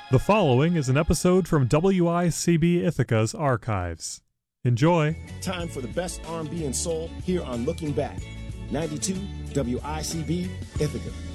The following is an episode from WICB Ithaca's archives. Enjoy. Time for the best R&B and soul here on Looking Back. 92 WICB Ithaca.